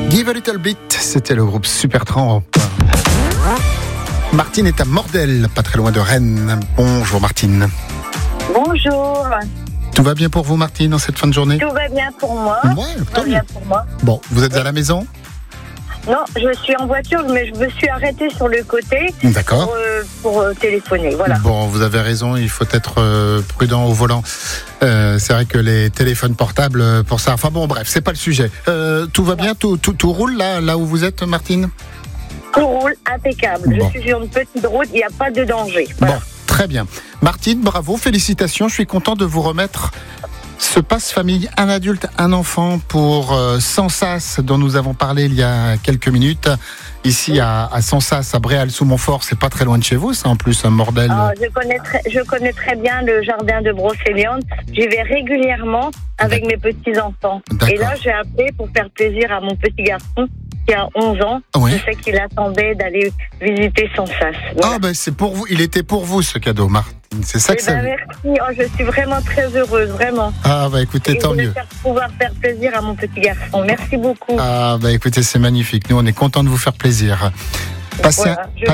Give a Little Bit, c'était le groupe Supertramp. Martine est à Mordel, pas très loin de Rennes. Bonjour Martine. Bonjour. Tout va bien pour vous Martine en cette fin de journée? Tout va bien pour moi. Ouais, Tout va bien pour moi. Bon, vous êtes à la maison? Non, je suis en voiture, mais je me suis arrêtée sur le côté D'accord. pour téléphoner. Voilà. Bon, vous avez raison, il faut être prudent au volant. C'est vrai que les téléphones portables, pour ça... Enfin bon, bref, c'est pas le sujet. Tout va bien, tout roule là où vous êtes Martine? Tout roule impeccable. Bon. Je suis sur une petite route, il n'y a pas de danger. Voilà. Bon, très bien. Martine, bravo, félicitations. Je suis content de vous remettre ce passe famille, un adulte, un enfant pour Sensas, dont nous avons parlé il y a quelques minutes. Ici à Sensas, à Bréal-sous-Montfort, c'est pas très loin de chez vous, c'est en plus un Mordel. Ah, je connais très bien le jardin de Brocéliande. J'y vais régulièrement avec mes petits-enfants. D'accord. Et là, j'ai appelé pour faire plaisir à mon petit garçon qui a 11 ans. Oui. Je sais qu'il attendait d'aller visiter Sensas. Voilà. Ah ben c'est pour vous, il était pour vous ce cadeau, Martine. C'est ça que ça veut. Merci, je suis vraiment très heureuse, vraiment. Ah bah écoutez, Et tant mieux. Pouvoir faire plaisir à mon petit garçon. Merci beaucoup. Ah bah écoutez, c'est magnifique. Nous on est contents de vous faire plaisir. Passez Voilà,